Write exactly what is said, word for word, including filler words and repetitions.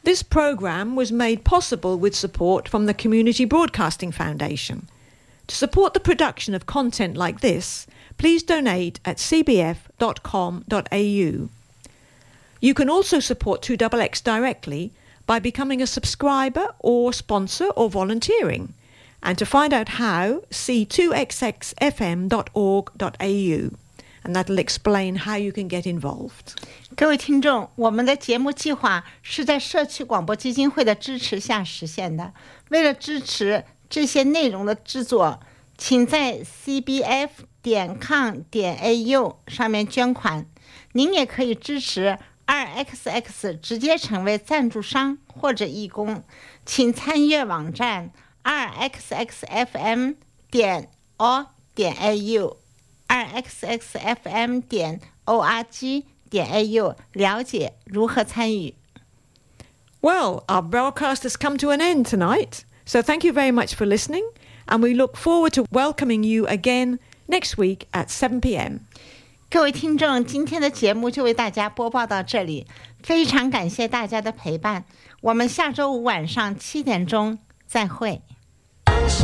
This program was made possible with support from the Community Broadcasting Foundation. To support the production of content like this, please donate at c b f dot com dot a u. You can also support two X X directly by becoming a subscriber or sponsor or volunteering. And to find out how, see two x x f m dot org dot a u. And that'll explain how you can get involved. 各位听众，我们的节目计划是在社区广播基金会的支持下实现的。为了支持这些内容的制作，请在 c b f 点 com 点 a u 上面捐款。您也可以支持二 X X 直接成为赞助商或者义工，请参阅网站二 x x f m 点 o 点 a u 二 x x f m 点 org 点 a u 了解如何参与。 Well, our broadcast has come to an end tonight, so thank you very much for listening, and we look forward to welcoming you again next week at seven p m 各位听众，今天的节目就为大家播报到这里，非常感谢大家的陪伴，我们下周五晚上七点钟再会。